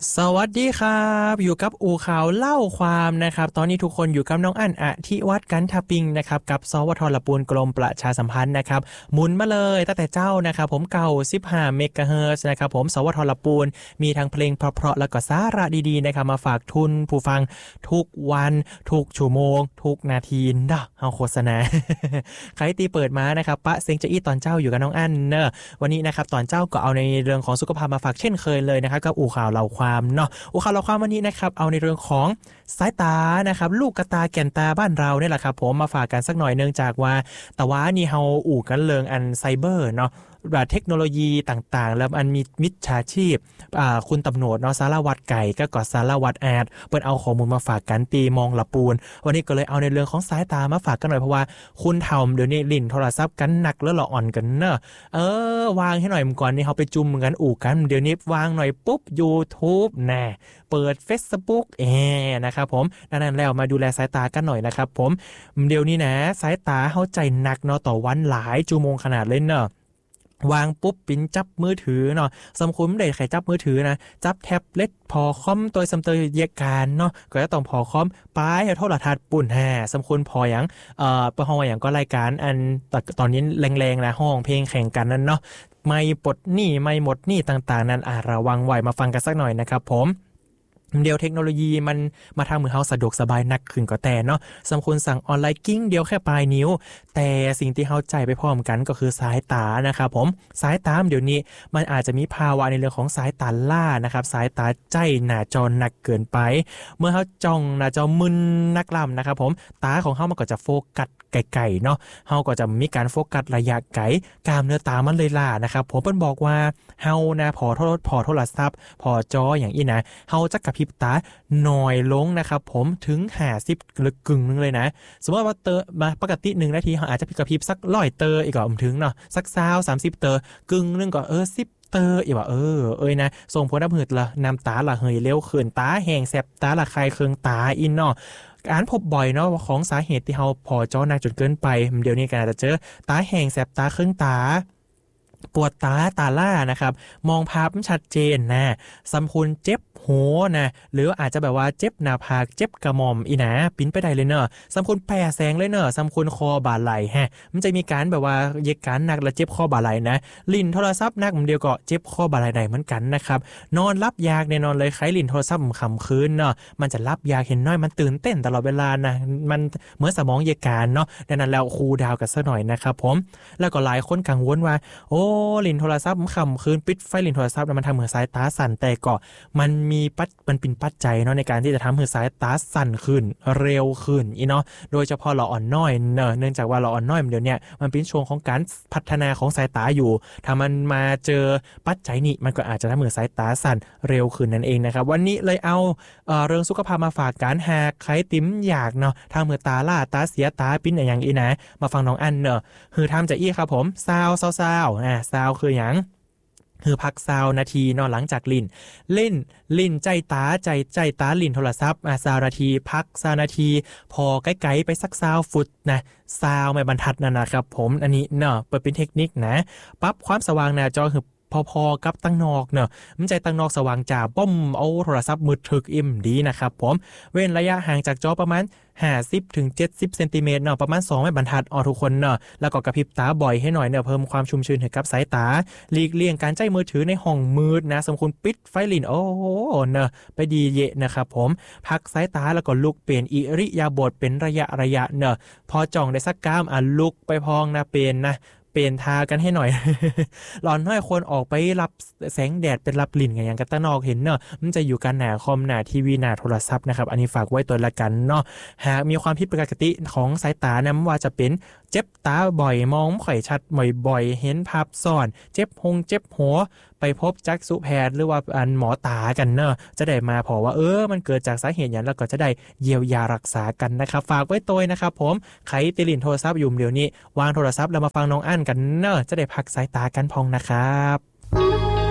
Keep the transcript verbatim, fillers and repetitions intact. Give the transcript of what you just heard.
สวัสดีครับอยู่กับอูข่าวเล่าความนะครับตอนนี้ทุกคนอยู่กับน้องอั้นอธิวัฒน์กันทปิงนะครับกับสวทลปูนกรมประชาสัมพันธ์นะครับหมุนมาเลยตั้งแต่เจ้านะครับผมเก่าสิบห้าเมกะเฮิรตซ์นะครับผมสวทลปูนมีทั้งเพลงเพราะๆแล้วก็สาระดีๆนะครับมาฝากทุนผู้ฟังทุกวันทุกชั่วโมงทุกนาทีนะเฮาโฆษณา ใครตีเปิดมานะครับปะเซ็งจะอี้ตอนเจ้าอยู่กับน้องอั้นเนอะวันนี้นะครับตอนเจ้าก็เอาในเรื่องของสุขภาพมาฝากเช่นเคยเลยนะครับกับอูข่าวเล่าความเนาะอูข่าวเล่าความวันนี้นะครับเอาในเรื่องของสายตานะครับลูกกระตาแก่นตาบ้านเราเนี่ยแหละครับผมมาฝากกันสักหน่อยเนื่องจากว่าแต่ว่านี่เฮาอู่กันเรื่องอันไซเบอร์เนาะแบบเทคโนโลยีต่างๆแล้วมันมีมิจฉาชีพอ่าคุณตำรวจเนาะสารวัตรไก่ก็กอดสารวัตรแอดเปิ้นเอาข้อมูลมาฝากกันตีมองละปูนวันนี้ก็เลยเอาในเรื่องของสายตามาฝากกันหน่อยเพราะว่าคุณเฒ่าเดี๋ยวนี้ลิ้นโทรศัพท์กันหนักแล้วละอ่อนกันเนอะเออวางให้หน่อยก่อนนี่เฮาไปจุ่มกันอู่กันเดี๋ยวนี้วางหน่อยปุ๊บ YouTube แน่เปิด Facebook เอนะครับผมดังนั้นแล้วมาดูแลสายตากันหน่อยนะครับผมเดี๋ยวนี้นะสายตาเฮาใจหนักเนาะต่อวันหลายชั่วโมงขนาดเล่นเนาะวางปุ๊บปิ้นจับมือถือเนาะสำคัญได้ใครจับมือถือนะจับแท็บเล็ตพอคอมตัวสำเตยเยการเนาะก็จะต้องพอคอมป้ายโทรทัศน์ปุ่นแห่สำคัญพออย่างเอ่อประห้องอย่างก็รายการอันตอนนี้แรงๆนะห้องเพลงแข่งกันนั่นเนาะไม่ปลดหนี้ไม่หมดหนี้ต่างๆนั้นอ่ะระวังไว้มาฟังกันสักหน่อยนะครับผมเดียวเทคโนโลยีมันมาทำมือเฮาสะดวกสบายนักขึ้นก็แต่เนาะสำคัญสั่งออนไลน์กิ้งเดียวแค่ปลายนิ้วแต่สิ่งที่เฮาใจไปพร้อมกันก็คือสายตานะครับผมสายตาเดี๋ยวนี้มันอาจจะมีภาวะในเรื่องของสายตาล่านะครับสายตาใจหน้าจอหนักเกินไปเมื่อเฮาจ้องหน้าจอมึนนักล่ำนะครับผมตาของเฮามันก็จะโฟกัสไกลๆเนาะเฮาก็จะมีการโฟกัสระยะไกลกล้ามเนื้อตามันเลยล่านะครับผมเพิ่นบอกว่าเฮานะพอโทรพอโทรศัพท์พอจออย่างอี้นะเฮาจะกระพริบตาน้อยลงนะครับผมถึงห้าสิบหรือกึ่งนึงเลยนะสมมติว่าเตอมาปกติหนึ่งนาทีเฮาอาจจะกระพริบสักร้อยเตออีกก็ถึงเนาะสักยี่สิบ สามสิบเตอกึ่งนึงก็เออสิบเตออีกว่าเออเอ้ยนะส่งผลน้ำหืดละน้ำตาละเฮยเร็วขึ้นตาแห้งแสบตาละคายเคืองตาอินเนาะการพบบ่อยเนาะของสาเหตุที่เฮาพอจอหนักจนเกินไปเดี๋ยวนี้ก็อาจจะเจอตาแห้งแสบตาเคืองตาปวดตาตาล่านะครับมองภาพชัดเจนนะสัมพุนเจ็บหัวนะหรืออาจจะแบบว่าเจ็บหน้าผากเจ็บกระหม่อมอีนะปิ้นไปได้เลยเนอะสัมพุนแปรแสงเลยเนอะสัมพุนคอบ่าไหลฮะมันจะมีการแบบว่าเย็กการหนักแล้วเจ็บคอบ่าไหลนะลิ้นโทรศัพท์หนักมันเดียวก็เจ็บคอบ่าไหลได้เหมือนกันนะครับนอนรับยากแน่นอนเลยใครลิ้นโทรศัพท์ค่ำคืนเนาะมันจะรับยากเห็นน้อยมันตื่นเต้นตลอดเวลานะมันเหมือนสมองเย็กการเนาะดังนั้นแล้วคูลดาวน์กันซะหน่อยนะครับผมแล้วก็หลายคนกังวลว่าโอ้ลิ้นโทรศัพท์ค่ำคืนปิดไฟลิ้นโทรศัพท์มันทำให้สายตาสั่นแต่ก็มันมีปัจมันเป็นปัจจัยเนาะในการที่จะทำให้สายตาสั่นขึ้นเร็วขึ้นอีเนาะโดยเฉพาะเราอ่อนน้อยเนอะเนื่องจากว่าเราอ่อนน้อยเดี๋ยวนี้มันเป็นช่วงของการพัฒนาของสายตาอยู่ถ้ามันมาเจอปัจจัยนี้มันก็อาจจะทำให้สายตาสั่นเร็วขึ้นนั่นเองนะครับวันนี้เลยเอาเอ่อเรื่องสุขภาพมาฝากกันหากใครติ๋มอยากเนาะทำมือตาล่าตาเสียตาปิ้นอย่างอีนะมาฟังน้องอันเนอะคือทำจากอี้ครับผมซาวซาวซาวอ่าซาวคืออย่างคือพักซาวนาทีเนาะหลังจากลิ้นเล่นลิ้นใจตาใจใจตาลิ้นโทรศัพท์อ่ะซาวนาทีพักซาวนาทีพอไกลๆไปสักซาวฟุตนะซาวไม่บรรทัดนั่นนะครับผมอันนี้เนาะเปิดเป็นเทคนิคนะปรับความสว่างหน้าจอคือพอๆกับตั้งนอกเนอะมันใจตั้งนอกสว่างจ่าป้อมเอาโทรศัพท์มือถืออิ่มดีนะครับผมเว้นระยะห่างจากจอประมาณห้าสิบถึงเจ็ดสิบเซนติเมตรเนาะประมาณสองไม้บรรทัดออทุกคนเนาะแล้วก็กระพริบตาบ่อยให้หน่อยเนาะเพิ่มความชุ่มชื้นให้กับสายตาหลีกเลี่ยงการใช้มือถือในห้องมืดนะสมควรปิดไฟลิ้นโอ้โหเนาะไปดีเยะนะครับผมพักสายตาแล้วก็ลุกเปลี่ยนอิริยาบถเป็นระยะระยะเนาะพอจ้องได้สักก้ามอ่ะลุกไปพองนะเป็นนะเปลี่ยนทากันให้หน่อย หลอนน้อยคนออกไปรับแสงแดดเป็นรับลิ่นไงอย่างกันตะนอกเห็นเนอะมันจะอยู่กันหน้าคอมหน้าทีวีหน้าโทรศัพท์นะครับอันนี้ฝากไว้ตัวละกันเนาะหากมีความผิดปกติของสายตานะไม่ว่าจะเป็นเจ็บตาบ่อยมองไม่ค่อยชัดบ่อยๆเห็นภาพซ้อนเจ็บหงเจ็บหัวไปพบจักษุแพทย์หรือว่าอันหมอตากันเนอะจะได้มาพอว่าเออมันเกิดจากสาเหตุอย่างแล้วก็จะได้เยียวยารักษากันนะครับฝากไว้ตัวนะครับผมใครติลินโทรศัพท์อยู่เดี๋ยวนี้วางโทรศัพท์แล้วมาฟังน้องอั้นกันเนอะจะได้พักสายตากันพองนะครับ